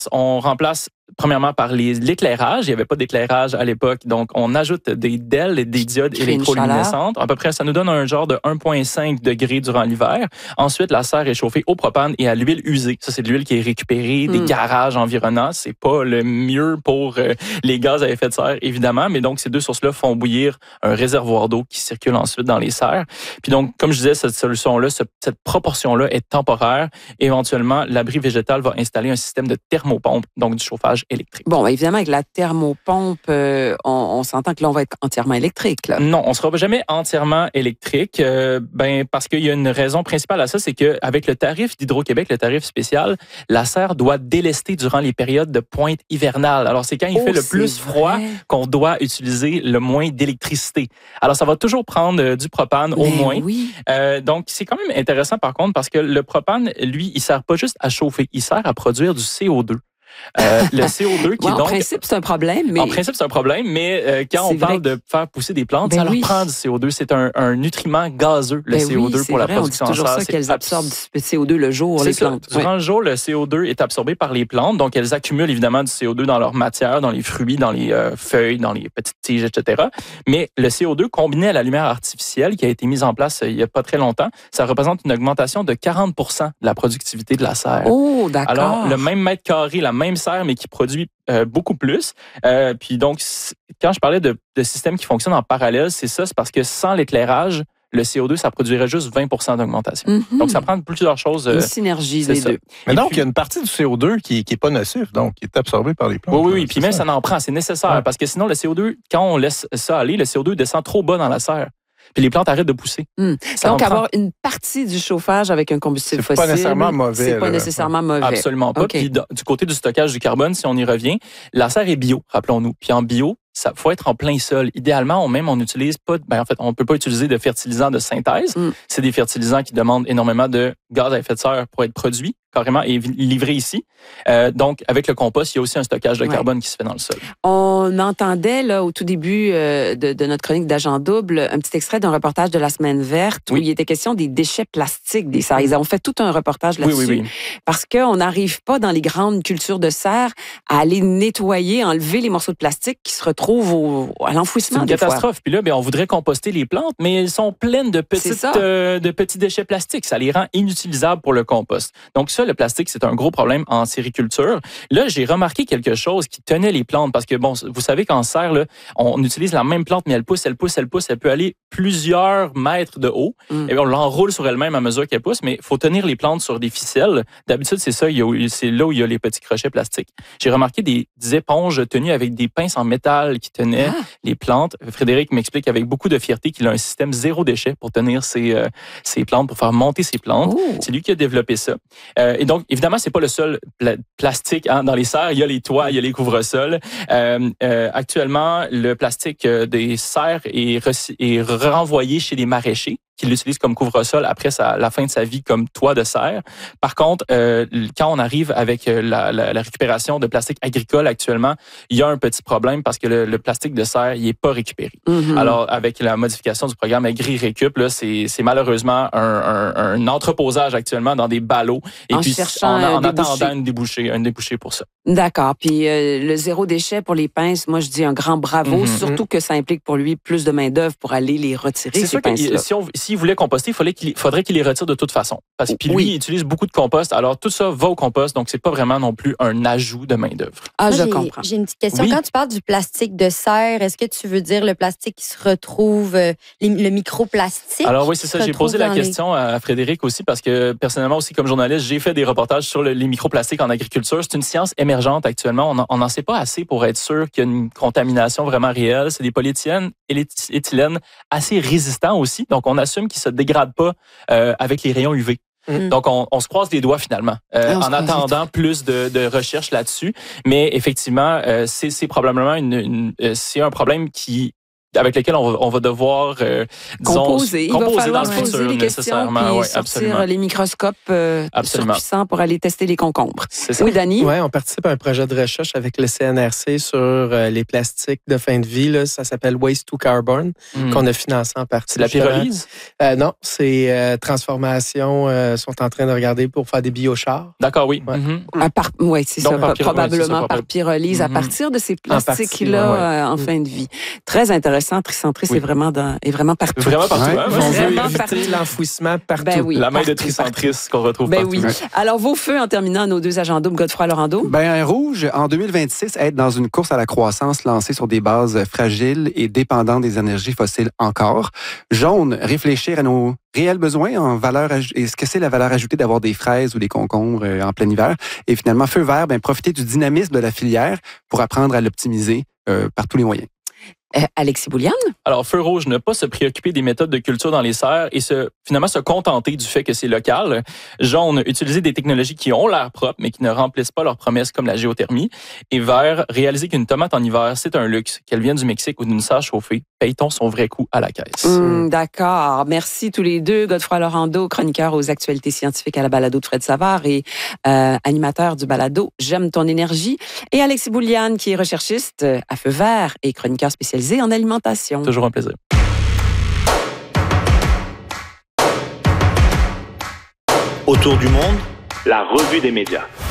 On remplace premièrement par l'éclairage. Il n'y avait pas d'éclairage à l'époque, donc on ajoute des DEL et des diodes électroluminescentes. À peu près, ça nous donne un genre de 1,5 degrés durant l'hiver. Ensuite, la serre est chauffée au propane et à l'huile usée. Ça, c'est de l'huile qui est récupérée des garages environnants. C'est pas le mieux pour les gaz à effet de serre, évidemment, mais donc ces deux sources-là font bouillir un réservoir d'eau qui circule ensuite dans les serres. Puis donc, comme je disais, cette solution-là, cette proportion-là est temporaire. Éventuellement, l'abri végétal va installer un système de thermopompe, donc du chauffage électrique. Bon, évidemment, avec la thermopompe, on s'entend que là, on va être entièrement électrique. Là. Non, on ne sera jamais entièrement électrique, parce qu'il y a une raison principale à ça, c'est qu'avec le tarif d'Hydro-Québec, le tarif spécial, la serre doit délester durant les périodes de pointe hivernale. Alors, c'est quand il fait le plus froid qu'on doit utiliser le moins d'électricité. Alors, ça va toujours prendre du propane au moins. Oui. Donc, c'est quand même intéressant, par contre, parce que le propane, lui, il ne sert pas juste à chauffer, il sert à produire du CO2. Le CO2 qui en donc... principe, c'est un problème. Mais... En principe, c'est un problème, mais quand on parle de faire pousser des plantes, ça leur prend du CO2. C'est un nutriment gazeux, le CO2, pour la production de serre. C'est toujours ça qu'elles absorbent du CO2 le jour, les plantes. Durant le jour, le CO2 est absorbé par les plantes, donc elles accumulent évidemment du CO2 dans leur matière, dans les fruits, dans les feuilles, dans les petites tiges, etc. Mais le CO2 combiné à la lumière artificielle qui a été mise en place il n'y a pas très longtemps, ça représente une augmentation de 40% de la productivité de la serre. Oh, d'accord. Alors, le même mètre carré, la même serre, mais qui produit beaucoup plus. Puis donc, quand je parlais de systèmes qui fonctionnent en parallèle, c'est parce que sans l'éclairage, le CO2, ça produirait juste 20% d'augmentation. Mm-hmm. Donc, ça prend plusieurs choses. Une synergie des deux. Mais donc, il y a une partie du CO2 qui n'est pas nocif, donc qui est absorbé par les plantes. Oui. Puis même, ça en prend. C'est nécessaire parce que sinon, le CO2, quand on laisse ça aller, le CO2 descend trop bas dans la serre. Puis les plantes arrêtent de pousser. Donc, avoir une partie du chauffage avec un combustible fossile, c'est pas nécessairement mauvais. C'est pas nécessairement mauvais. Absolument pas. Okay. Puis du côté du stockage du carbone, si on y revient, la serre est bio, rappelons-nous. Puis en bio, ça faut être en plein sol. Idéalement, on n'utilise pas, on peut pas utiliser de fertilisants de synthèse. C'est des fertilisants qui demandent énormément de gaz à effet de serre pour être produits carrément et livrés ici. Donc, avec le compost, il y a aussi un stockage de carbone qui se fait dans le sol. On entendait là au tout début de notre chronique d'Agent Double un petit extrait d'un reportage de la Semaine verte où il était question des déchets plastiques des serres. Ils ont fait tout un reportage là-dessus. Oui. Parce qu'on n'arrive pas dans les grandes cultures de serre à aller nettoyer, enlever les morceaux de plastique qui se retrouvent à l'enfouissement. C'est une catastrophe. Puis là, on voudrait composter les plantes, mais elles sont pleines de petits déchets plastiques. Ça les rend inutilisables pour le compost. Donc ça, le plastique, c'est un gros problème en sériculture. Là, j'ai remarqué quelque chose qui tenait les plantes parce que, vous savez qu'en serre, là, on utilise la même plante, mais elle pousse. Elle peut aller plusieurs mètres de haut. Et on l'enroule sur elle-même à mesure qu'elle pousse, mais il faut tenir les plantes sur des ficelles. D'habitude, c'est ça, c'est là où il y a les petits crochets plastiques. J'ai remarqué des éponges tenues avec des pinces en métal qui tenaient les plantes. Frédéric m'explique avec beaucoup de fierté qu'il a un système zéro déchet pour tenir ses plantes, pour faire monter ses plantes. C'est lui qui a développé ça. Et donc, évidemment, c'est pas le seul plastique dans les serres. Il y a les toits, il y a les couvre-sols. Actuellement, le plastique des serres est renvoyé chez les maraîchers qui l'utilisent comme couvre-sol après la fin de sa vie comme toit de serre. Par contre, quand on arrive avec la récupération de plastique agricole actuellement, il y a un petit problème parce que le plastique de serre, il est pas récupéré. Alors, avec la modification du programme Agri-Récup, là, c'est malheureusement un entreposage actuellement dans des ballots. Et puis, en attendant un débouché pour ça. D'accord. Puis, le zéro déchet pour les pinces, moi, je dis un grand bravo, surtout que ça implique pour lui plus de main-d'œuvre pour aller les retirer, ces pinces-là. S'il voulait composter, il faudrait qu'il les retire de toute façon. Parce que lui, il utilise beaucoup de compost. Alors, tout ça va au compost. Donc, c'est pas vraiment non plus un ajout de main-d'œuvre. Ah, je comprends. J'ai une petite question. Quand tu parles du plastique de serre, est-ce que tu veux dire le plastique qui se retrouve, le microplastique? Alors, oui, c'est ça. J'ai posé la question à Frédéric aussi parce que, personnellement, aussi, comme journaliste, j'ai fait des reportages sur les microplastiques en agriculture. C'est une science émergente actuellement. On n'en sait pas assez pour être sûr qu'il y a une contamination vraiment réelle. C'est des polyéthylènes et l'éthylène assez résistants aussi. Donc, on assume qu'ils se dégradent pas avec les rayons UV. Donc, on se croise les doigts finalement en attendant plus de recherches là-dessus. Mais effectivement, c'est probablement c'est un problème qui avec lesquels on va devoir composer. Il va falloir dans se le poser futur, les questions puis sortir les microscopes surpuissants pour aller tester les concombres. Oui, Dani? Oui, on participe à un projet de recherche avec le CNRC sur les plastiques de fin de vie. Là. Ça s'appelle Waste to Carbon, qu'on a financé en partie. C'est la pyrolyse? Non, c'est transformation. Sont en train de regarder pour faire des biochars. D'accord, oui. Ouais. Oui, c'est ça. Probablement par pyrolyse à partir de ces plastiques-là en fin de vie. Très intéressant. Tricentris est vraiment partout. Vraiment partout. On veut éviter l'enfouissement partout. Ben oui, la main de Tricentris qu'on retrouve partout. Oui. Alors, vos feux en terminant nos deux agents doubles, Godefroy Laurando? Un rouge, en 2026, être dans une course à la croissance lancée sur des bases fragiles et dépendantes des énergies fossiles encore. Jaune, réfléchir à nos réels besoins en valeur et ce que c'est la valeur ajoutée d'avoir des fraises ou des concombres en plein hiver. Et finalement, feu vert, profiter du dynamisme de la filière pour apprendre à l'optimiser par tous les moyens. Alexis Bouliane? Alors, feu rouge, ne pas se préoccuper des méthodes de culture dans les serres et finalement se contenter du fait que c'est local. Jaune, utiliser des technologies qui ont l'air propres, mais qui ne remplissent pas leurs promesses comme la géothermie. Et vert, réaliser qu'une tomate en hiver, c'est un luxe, qu'elle vienne du Mexique ou d'une serre chauffée. Paye-t-on son vrai coût à la caisse? D'accord. Merci tous les deux. Godefroy Laurando, chroniqueur aux actualités scientifiques à la balado de Fred Savard et animateur du balado J'aime ton énergie. Et Alexis Bouliane, qui est recherchiste à feu vert et chroniqueur spécialisé en alimentation. Toujours un plaisir. Autour du monde, la revue des médias.